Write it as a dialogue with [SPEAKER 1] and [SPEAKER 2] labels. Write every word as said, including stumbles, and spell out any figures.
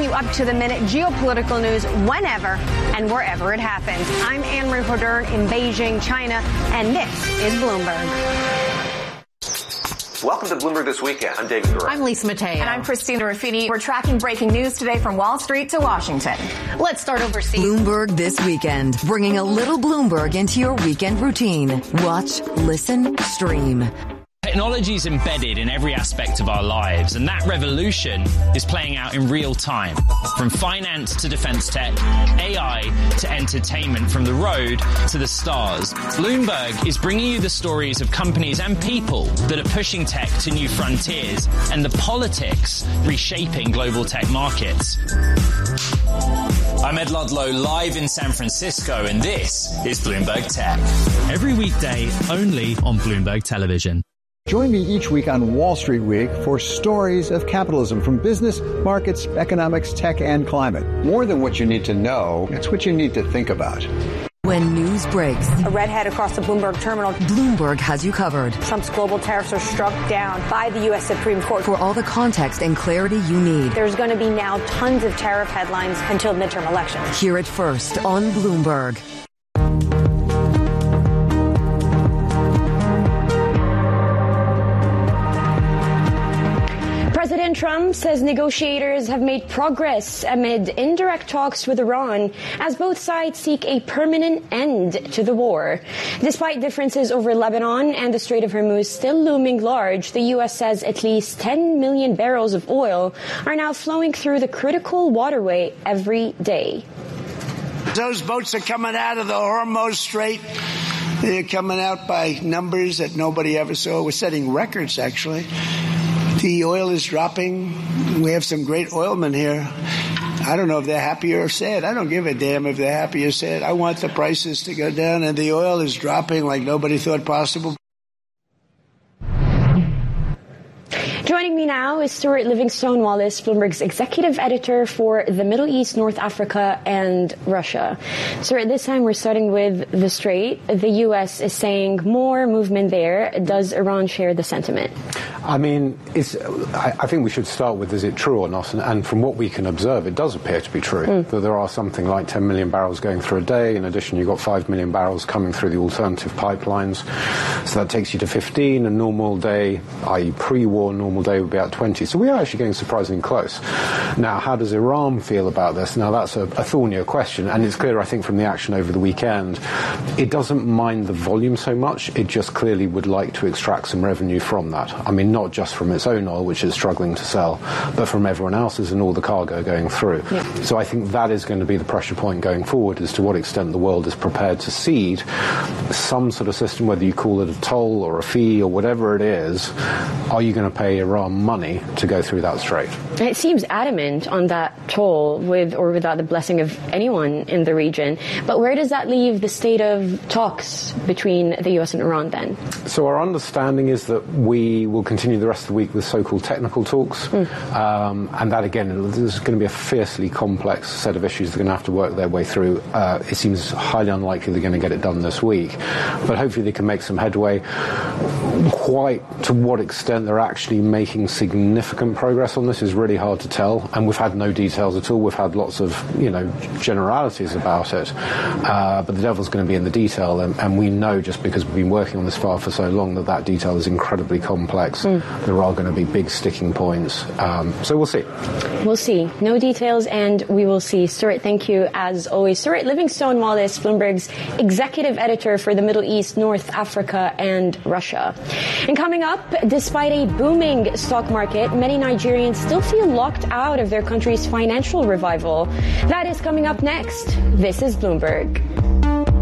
[SPEAKER 1] you up-to-the-minute geopolitical news whenever and wherever it happens. I'm Anne-Marie Hodern in Beijing, China, and this is Bloomberg.
[SPEAKER 2] Welcome to Bloomberg This Weekend. I'm David Gura.
[SPEAKER 3] I'm Lisa Mateo.
[SPEAKER 4] And I'm Christina Ruffini. We're tracking breaking news today from Wall Street to Washington.
[SPEAKER 3] Let's start overseas.
[SPEAKER 5] Bloomberg This Weekend, bringing a little Bloomberg into your weekend routine. Watch, listen, stream.
[SPEAKER 6] Technology is embedded in every aspect of our lives, and that revolution is playing out in real time. From finance to defense tech, A I to entertainment, from the road to the stars. Bloomberg is bringing you the stories of companies and people that are pushing tech to new frontiers and the politics reshaping global tech markets. I'm Ed Ludlow, live in San Francisco, and this is Bloomberg Tech.
[SPEAKER 7] Every weekday, only on Bloomberg Television.
[SPEAKER 8] Join me each week on Wall Street Week for stories of capitalism from business, markets, economics, tech, and climate. More than what you need to know, it's what you need to think about.
[SPEAKER 5] When news breaks,
[SPEAKER 1] A redhead across the Bloomberg terminal.
[SPEAKER 5] Bloomberg has you covered.
[SPEAKER 1] Trump's global tariffs are struck down by the U S Supreme Court.
[SPEAKER 5] For all the context and clarity you need.
[SPEAKER 1] There's going to be now tons of tariff headlines until midterm elections.
[SPEAKER 5] Hear it first on Bloomberg.
[SPEAKER 9] President Trump says negotiators have made progress amid indirect talks with Iran as both sides seek a permanent end to the war. Despite differences over Lebanon and the Strait of Hormuz still looming large, the U S says at least ten million barrels of oil are now flowing through the critical waterway every day.
[SPEAKER 10] Those boats are coming out of the Hormuz Strait. They're coming out by numbers that nobody ever saw. We're setting records, actually. The oil is dropping. We have some great oilmen here. I don't know if they're happy or sad. I don't give a damn if they're happy or sad. I want the prices to go down, and the oil is dropping like nobody thought possible.
[SPEAKER 9] Joining me now is Stuart Livingstone Wallace, Bloomberg's executive editor for the Middle East, North Africa, and Russia. Stuart, this time we're starting with the Strait. The U S is saying more movement there. Does Iran share the sentiment?
[SPEAKER 11] I mean, it's, I, I think we should start with, is it true or not? And, and from what we can observe, it does appear to be true. Mm. That there are something like ten million barrels going through a day. In addition, you've got five million barrels coming through the alternative pipelines. So that takes you to fifteen. A normal day, that is pre-war normal day, would be at twenty. So we are actually getting surprisingly close. Now, how does Iran feel about this? Now, that's a, a thornier question. And it's clear, I think, from the action over the weekend, it doesn't mind the volume so much. It just clearly would like to extract some revenue from that. I mean, not just from its own oil, which it's struggling to sell, but from everyone else's and all the cargo going through. Yeah. So I think that is going to be the pressure point going forward, as to what extent the world is prepared to cede some sort of system, whether you call it a toll or a fee or whatever it is. Are you going to pay Iran money to go through that strait?
[SPEAKER 9] It seems adamant on that toll, with or without the blessing of anyone in the region. But where does that leave the state of talks between the U S and Iran then?
[SPEAKER 11] So our understanding is that we will continue the rest of the week with so-called technical talks. Mm. Um, and that, again, there's going to be a fiercely complex set of issues they're going to have to work their way through. Uh, it seems highly unlikely they're going to get it done this week. But hopefully they can make some headway. Quite to what extent they're actually making significant progress on this is really hard to tell, and we've had no details at all. We've had lots of, you know, generalities about it, uh, but the devil's going to be in the detail, and, and we know, just because we've been working on this file for so long, that that detail is incredibly complex. Mm. There are going to be big sticking points, um, so we'll see.
[SPEAKER 9] We'll see. No details, and we will see. Stuart, thank you as always. Stuart Livingstone Wallace, Bloomberg's executive editor for the Middle East, North Africa, and Russia. And coming up, despite a booming stock market, many Nigerians still feel locked out of their country's financial revival. That is coming up next. This is Bloomberg.